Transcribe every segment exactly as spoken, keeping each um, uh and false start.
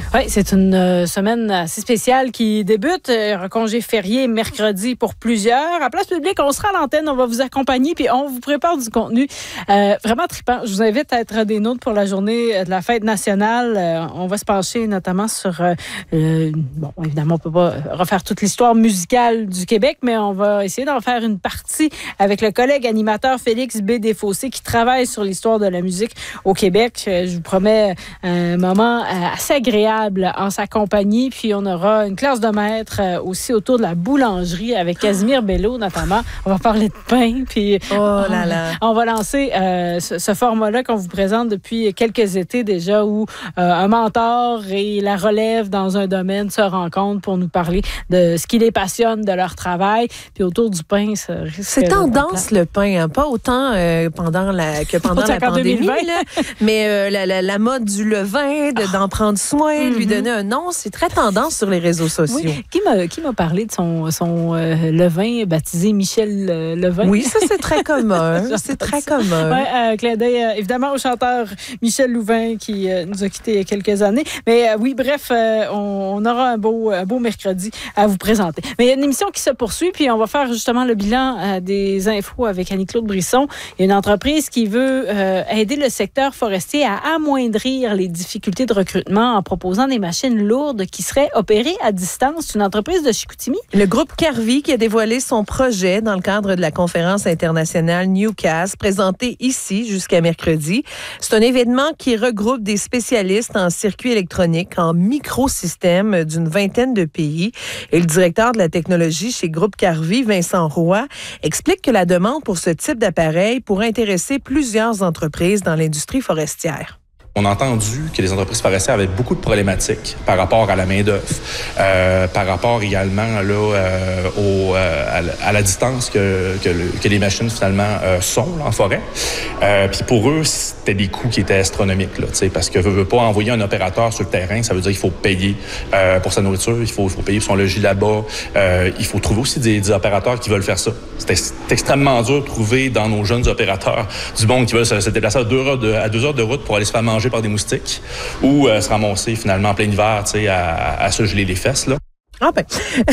Oui, c'est une euh, semaine assez spéciale qui débute. Euh, congé férié mercredi pour plusieurs. À Place Publique, on sera à l'antenne, on va vous accompagner puis on vous prépare du contenu euh, vraiment trippant. Je vous invite à être des nôtres pour la journée de la fête nationale. Euh, on va se pencher notamment sur... Euh, euh, bon, évidemment, on peut pas refaire toute l'histoire musicale du Québec, mais on va essayer d'en faire une partie avec le collègue animateur Félix B. Desfossés qui travaille sur l'histoire de la musique au Québec. Euh, je vous promets un moment euh, assez agréable en sa compagnie. Puis on aura une classe de maître euh, aussi autour de la boulangerie avec Casimir Bello notamment. On va parler de pain. Puis oh là là. On, on va lancer euh, ce, ce format-là qu'on vous présente depuis quelques étés déjà où euh, un mentor et la relève dans un domaine se rencontrent pour nous parler de ce qui les passionne, de leur travail. Puis autour du pain, ça risque c'est tendance le pain, hein? Pas autant euh, pendant la, que pendant la pandémie, là, mais euh, la, la, la mode du levain, de, d'en prendre soin, mm-hmm. lui donner un nom, c'est très tendance sur les réseaux sociaux. Oui. Qui m'a, qui m'a parlé de son, son euh, levain baptisé Michel euh, Levain? Oui, ça c'est très commun. c'est très ça. commun. Oui, euh, clin d'œil euh, évidemment au chanteur Michel Louvain qui euh, nous a quittés il y a quelques années. Mais euh, oui, bref, euh, on, on aura un beau, un beau mercredi à vous présenter. Mais il y a une émission qui se poursuit, puis on va faire justement le bilan euh, des infos avec Annie-Claude Brisson. Il y a une entreprise qui veut euh, aider le secteur forestier à amoindrir les difficultés de recrutement en proposant des machines lourdes qui seraient opérées à distance. C'est une entreprise de Chicoutimi. Le groupe Carvi qui a dévoilé son projet dans le cadre de la conférence internationale Newcast, présentée ici jusqu'à mercredi. C'est un événement qui regroupe des spécialistes en circuits électroniques, en microsystèmes d'une vingtaine de pays. Et le directeur de la technologie chez Groupe Carvi, Vincent Roy, explique que la demande pour ce type d'appareil pourrait intéresser plusieurs entreprises dans l'industrie forestière. On a entendu que les entreprises forestières avaient beaucoup de problématiques par rapport à la main-d'œuvre, euh, par rapport également là, euh, au, euh, à, la, à la distance que, que, le, que les machines finalement euh, sont là, en forêt. Euh, Puis pour eux, c'était des coûts qui étaient astronomiques, là, parce que veut, veut pas envoyer un opérateur sur le terrain, ça veut dire qu'il faut payer euh, pour sa nourriture, il faut, il faut payer pour son logis là-bas. Euh, il faut trouver aussi des, des opérateurs qui veulent faire ça. C'était, c'est extrêmement dur de trouver dans nos jeunes opérateurs du monde qui veulent se, se déplacer à deux, heures de, à deux heures de route pour aller se faire manger par des moustiques ou euh, se ramasser finalement en plein hiver, tu sais, à, à se geler les fesses, là. Ah ben,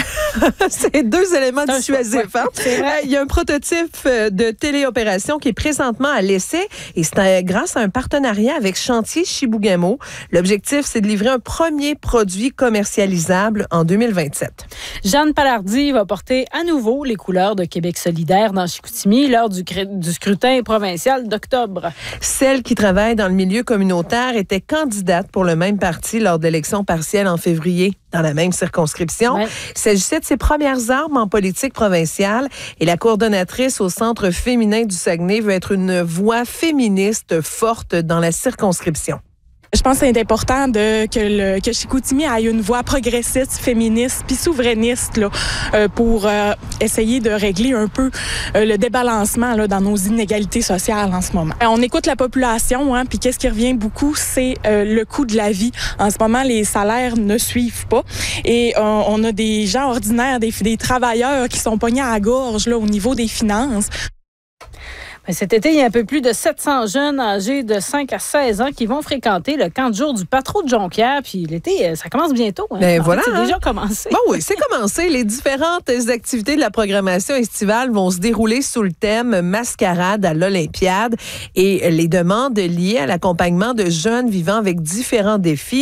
c'est deux éléments dissuasifs. Hein? Il y a un prototype de téléopération qui est présentement à l'essai et c'est grâce à un partenariat avec Chantier Chibougamau. L'objectif, c'est de livrer un premier produit commercialisable en deux mille vingt-sept. Jeanne Palardy va porter à nouveau les couleurs de Québec solidaire dans Chicoutimi lors du, du scrutin provincial d'octobre. Celle qui travaille dans le milieu communautaire était candidate pour le même parti lors de l'élection partielle en février dans la même circonscription. Ouais. Il s'agissait de ses premières armes en politique provinciale et la coordonnatrice au Centre féminin du Saguenay veut être une voix féministe forte dans la circonscription. Je pense que c'est important de, que, le, que Chicoutimi ait une voix progressiste, féministe, puis souverainiste là, euh, pour euh, essayer de régler un peu euh, le débalancement là, dans nos inégalités sociales en ce moment. On écoute la population, hein, puis qu'est-ce qui revient beaucoup, c'est euh, le coût de la vie. En ce moment, les salaires ne suivent pas et euh, on a des gens ordinaires, des, des travailleurs qui sont pognés à la gorge là, au niveau des finances. Cet été, il y a un peu plus de sept cents jeunes âgés de cinq à seize ans qui vont fréquenter le camp de jour du Patro de Jonquière. Puis l'été, ça commence bientôt. Hein? Ben voilà, fait, c'est hein? déjà commencé. Bon, oui, c'est commencé. Les différentes activités de la programmation estivale vont se dérouler sous le thème Mascarade à l'Olympiade et les demandes liées à l'accompagnement de jeunes vivant avec différents défis